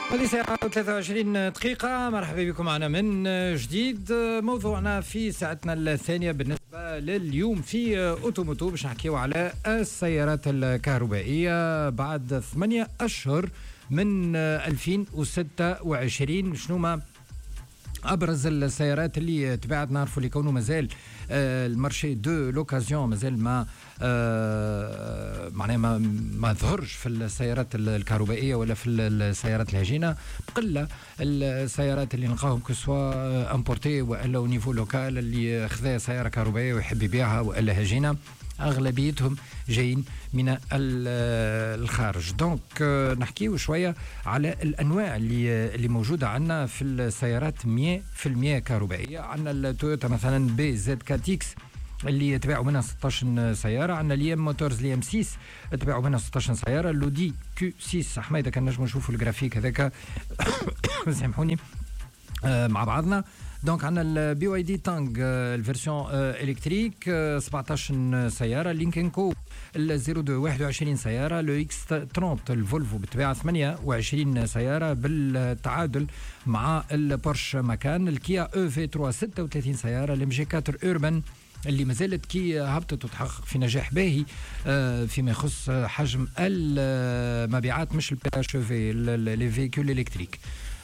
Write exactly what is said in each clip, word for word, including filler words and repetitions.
هذه ساعة وثلاثة وعشرين دقيقة. مرحبا بكم معنا من جديد. موضوعنا في ساعتنا الثانية بالنسبة لليوم في أوتوموتو باش نحكيو على السيارات الكهربائية بعد ثمانية أشهر من ألفين وستة وعشرين. شنو ما أبرز السيارات اللي تباعت؟ نعرفوا اللي كونه مازال آه المارشي دو لوكازيون مازال ما آه معناها ما, ما ظهرش في السيارات الكهربائية ولا في السيارات الهجينة. بقلة السيارات اللي نلقاهم كسوا امبورتي ولا نيفو لوكال اللي خذا سيارة كهربائية ويحب يبيعها ولا هجينة، أغلبيتهم جايين من الخارج. دونك نحكيو شوية على الأنواع اللي اللي موجودة عندنا في السيارات مية بالمية كهربائية. عندنا التويوتا مثلا بي زد كاتيكس اللي يتباعوا منها ستة عشر سيارة. عندنا اليام موتورز اليام ستة يتباعوا منها ستة عشر سيارة. اللودي كيو ستة حميدة كان نجم نشوفوا الجرافيك هذاك سامحوني آه مع بعضنا. دونك عندنا البي واي دي تانغ الفيرسيون الكتريك سبعة عشر سياره. لينكن كو الزيرو دو واحد وعشرين سياره. لو اكس ثلاثين الفولفو بالطبيعه ثمانية وعشرين سياره بالتعادل مع البورش ماكان. الكيا او في ثلاثة ستة وثلاثين سياره. الام جي أربعة اوربان اللي مازالت كي هبطت وتحقق في نجاح باهي فيما يخص حجم المبيعات، مش البي اتش في لي فيكول الكتريك.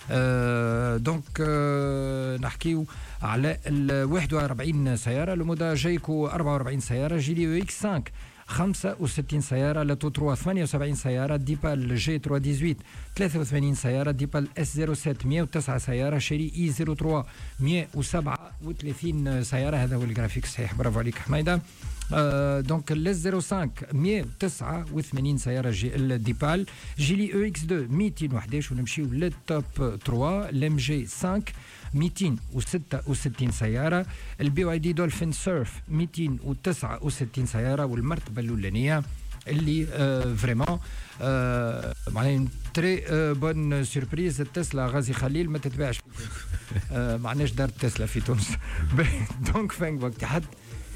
آه دونك آه نحكيو على ال واحد وأربعين سيارة. لمودا جايكو أربعة وأربعين سيارة. جيلي او اكس خمسة خمسة وستين سيارة. لاتو ثلاثة ثمانية وسبعين سيارة. ديبال جي ثلاثة ثمانية عشر ثلاثة وثمانين سيارة. ديبال اس صفر سبعة مية وتسعة سيارة. شيري اي صفر ثلاثة مية وسبعة وثلاثين سيارة. هذا هو الجرافيك صحيح، برافو عليك حميدة. آه دونك الاس صفر خمسة مية وتسعة وثمانين سيارة. جي الديبال. جيلي او اكس اثنين مئتين وأحد عشر ونمشيو للتوب ثلاثة. الام جي خمسة مئتين وستة وستين سيارة. البي واي دي دولفين سيرف مئتين وتسعة وستين سيارة. والمرتبة الأولانية اللي آه فريمون آه معناها تري آه بون سيربريز التسلا غازي خليل ما تتباعش آه معناش دار تسلا في تونس. دونك فين وقت حد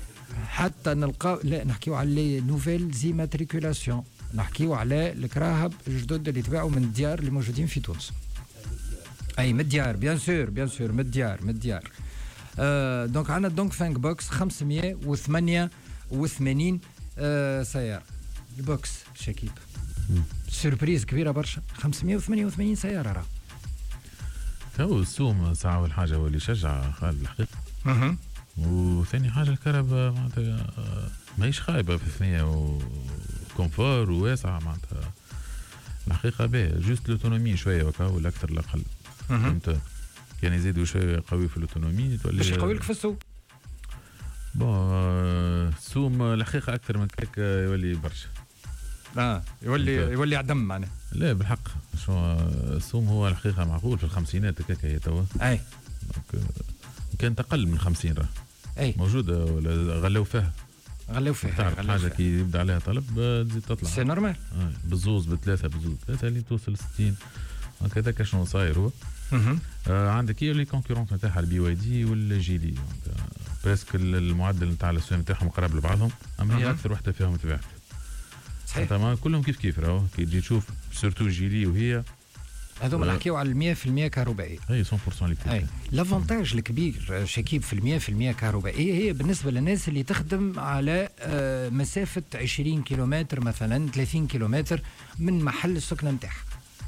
حتى نلقاو لا نحكيو على لي نوفيل زي ماتريكولاسيون، نحكيو على الكراهب الجدد اللي تباعوا من الديار اللي موجودين في تونس. اي من الديار بيان سور بيان سور من الديار من الديار. آه دونك عندنا دونك فانك بوكس خمسمية وثمانية وثمانين آه سيارة. البوكس شكيب سيربريز كبيرة برشا. خمسمية وثمانية وثمانين سيارة راه. تو السوم ساعة أول حاجة هو اللي يشجع خالد الحقيقة. اها وثاني حاجة الكهرباء معناتها ماهيش خايبة في الثانية وكونفور وواسعة معناتها الحقيقة باهية. جوست لوتونومي شوية وكا ولا أكثر لا أقل. فهمت؟ يعني يزيدوا شوية قوي في اللوتونومي تولي باش يقوي لك في السوق. بون السوم الحقيقة أكثر من كيك يولي برشا. اه يولي يولي عدم معناه. لا بالحق شو السوم هو الحقيقة معقول في الخمسينات هكاك هي توا. أي. كانت أقل من خمسين راه. أي. موجودة ولا غلوا فيها. غلوا فيها. تعرف حاجة كي يبدا عليها طلب تزيد تطلع. سي نورمال. آه بالزوز بثلاثة بالزوز ثلاثة اللي توصل ستين. هكذاك شنو صاير هو. آه عندك هي لي كونكورونت نتاعها البي واي دي والجيلي بريسك المعدل نتاع الاسهم نتاعهم قراب لبعضهم، اما هي اكثر وحده فيهم تباعت. صحيح. تمام كلهم كيف كيف راهو كي تجي تشوف سورتو جيلي وهي هذوما نحكيو على المية في المية كهربائية. اي مية بالمية اي لافونتاج الكبير شكيب في المية في المية كهربائية هي بالنسبة للناس اللي تخدم على مسافة عشرين كيلومتر مثلا ثلاثين كيلومتر من محل السكنة نتاعها.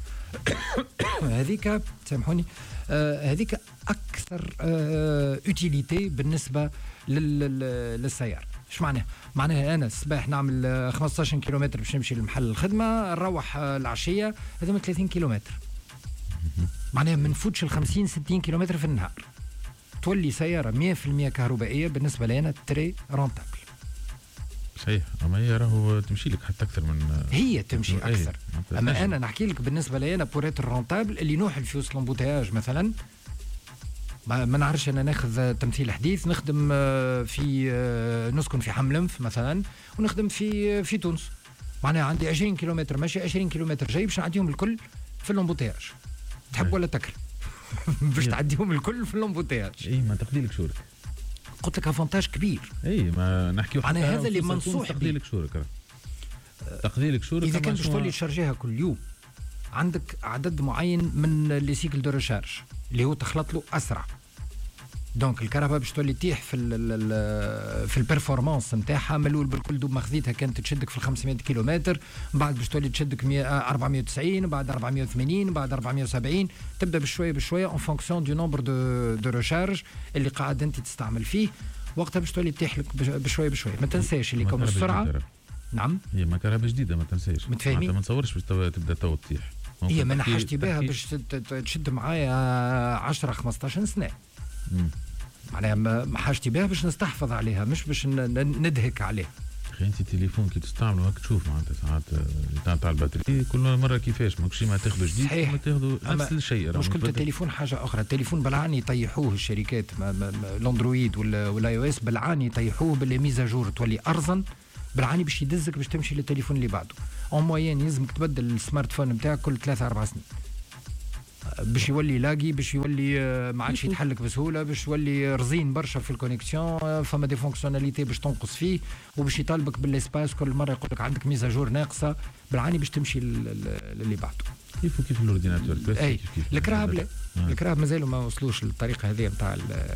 هذيك سامحوني هذيك أكثر أوتيليتي بالنسبة للسيارة. ايش معناها؟ معناها انا الصباح نعمل خمسطاش كيلومتر باش نمشي لمحل الخدمه، نروح العشيه هذا من ثلاثين كيلومتر. معناها ما نفوتش ال خمسين ستين كيلومتر في النهار. تولي سياره مية في المية كهربائيه بالنسبه لنا تري رونتابل. صحيح، اما هي راهو تمشي لك حتى اكثر من هي تمشي اكثر. اما انا نحكي لك بالنسبه لنا بوريت الرونتابل اللي نوحل في وسط لومبوتياج مثلا. ما نعرفش انا ناخذ تمثيل حديث، نخدم في نسكن في حملمف مثلا ونخدم في في تونس. معناها عندي عشرين كيلومتر ماشي عشرين كيلومتر جاي باش نعديهم الكل في اللومبوتياج. تحب ولا تكره؟ باش تعديهم الكل في اللومبوتياج. اي ما تقديلك شورك. قلت لك افونتاج كبير. اي ما نحكيو حتى هذا اللي منصوح تقديلك شورك. تقديلك شورك اذا كنت باش تولي تشارجيها كل يوم عندك عدد معين من لي سيكل دو ريشارج اللي هو تخلط له اسرع. دونك الكهرباء باش تولي تيح في ال في البرفورمانس نتاعها ملول بالكل دوب ما خذيتها كانت تشدك في خمسمائة كيلومتر، بعد باش تولي تشدك أربعمائة وتسعين، بعد أربعمائة وثمانين، بعد أربعمائة وسبعين، تبدا بشويه بشويه اون فونكسيون دو نومبر دو دو ريشارج اللي قاعد انت تستعمل فيه، وقتها باش تولي تيح لك بشويه بشويه. ما تنساش اللي كون السرعه. نعم هي ما كهرباء جديده ما تنساش، متفاهمين؟ ما نتصورش باش تبدا تو تطيح. هي ما حاجتي بها باش تشد معايا عشرة خمسطاش سنه. امم معناها ما حاجتي بها باش نستحفظ عليها مش باش ندهك عليها. اخي انت تليفون كي تستعمله هاك تشوف معناتها ساعات تاع تاع الباتري كل مره كيفاش ماكش ما تاخذ جديد ما تاخذ نفس الشيء. مشكلة التليفون حاجه اخرى، التليفون بلعاني يطيحوه الشركات الاندرويد والاي او اس بلعاني يطيحوه باللي ميزاجور تولي ارزن بالعاني باش يدزك باش تمشي للتليفون اللي بعده. اون موين يلزمك تبدل السمارت فون نتاعك كل ثلاثة أربع سنين باش يولي لاقي، باش يولي ما عادش يتحلك بسهوله، باش يولي رزين برشا في الكونيكسيون، فما دي فونكسيوناليتي باش تنقص فيه، وباش يطالبك بالاسباس كل مره يقول لك عندك ميزاجور ناقصه بالعاني باش تمشي للي بعده. كيف وكيف الاورديناتور اي الكراب لا آه. الكراب مازالوا ما وصلوش للطريقه هذه نتاع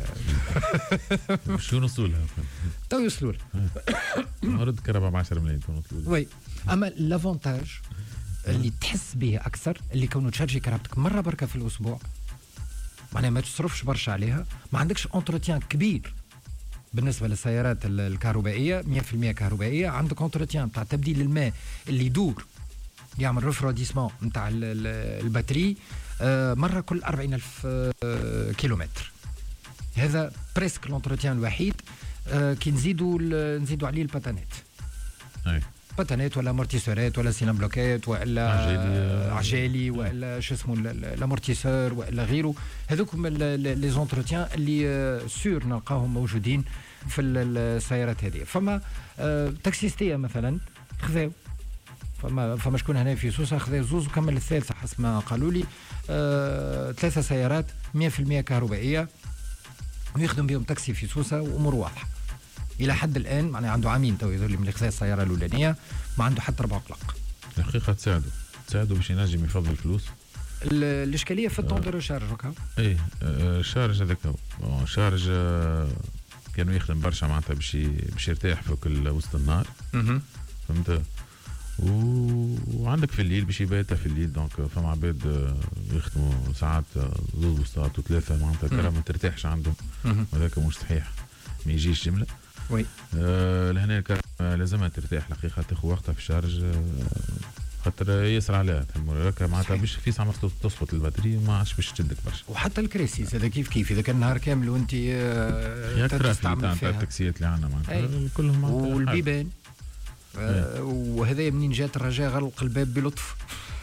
شو نوصلوا لها تو يوصلوا لها مرد كراب ب عشرة ملايين وي. اما لافونتاج اللي تحس به اكثر اللي كونه تشارجي كهربتك مره بركه في الاسبوع، معناها ما تصرفش برشا عليها، ما عندكش انتروتيان كبير بالنسبه للسيارات الكهربائيه مية بالمية كهربائيه، عندك انتروتيان تاع تبديل الماء اللي يدور يعمل ريفروديسمون نتاع الباتري مره كل أربعين ألف كيلومتر. هذا بريسك الانتروتيان الوحيد. كي نزيدوا نزيدوا عليه الباتانات اي باتانات ولا امورتيسورات ولا سينام بلوكات ولا عجالي, عجالي ولا شو اسمه الامورتيسور ولا غيره، هذوك لي زونتروتيان اللي سور نلقاهم موجودين في السيارات هذه. فما تاكسيستيه مثلا خذاو، فما فما شكون هنا في سوسه خذا زوز وكمل الثالثه حسب ما قالوا لي. آه ثلاثه سيارات مية بالمية كهربائيه ويخدم بهم تاكسي في سوسه وامور واضحه الى حد الان. معناها عنده عامين تو يظل من خذا السياره الاولانيه ما عنده حتى ربع قلق. الحقيقه تساعده تساعده باش ينجم يفضل الفلوس. الاشكاليه في الطون دو ريشارج هكا. اي آه شارج هذاك هو شارج آه كانوا يخدم برشا معناتها باش باش يرتاح فوق وسط النهار. فهمت. وعندك في الليل باش يباتها في الليل، دونك فما عباد يخدموا ساعات زوز وساعات وثلاثه معناتها كرا ما ترتاحش عندهم، وهذاك مش صحيح ما يجيش جمله. وي آه لهنا لازمها ترتاح الحقيقه، تاخذ وقتها في الشارج آه خاطر ياسر عليها هكا معناتها باش في ساعه تسقط الباتري ما عادش باش تشدك برشا. وحتى الكريسيس هذا كيف كيف اذا كان نهار كامل وانت آه تستعمل فيها التاكسيات اللي عندنا معناتها كلهم والبيبان آه وهذا منين جات الرجاء غلق الباب بلطف.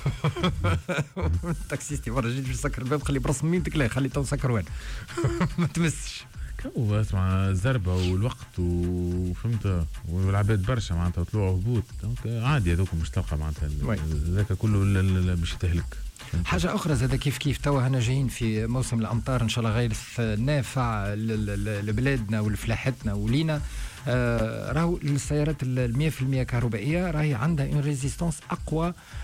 التاكسيستي مرة جيت باش نسكر الباب خلي برسم ميمتك لا خلي تو نسكر وين ما تمسش. كو اسمع الزربه والوقت وفهمت والعباد برشا معناتها طلوع وهبوط، دونك عادي هذوك مش تلقى معناتها ذاك كله باش يتهلك. حاجه اخرى زاد كيف كيف توا هنا جايين في موسم الامطار ان شاء الله غيث نافع لبلادنا ولفلاحتنا ولينا. آه راهو السيارات المية في المية كهربائيه راهي عندها اون ريزيستانس اقوى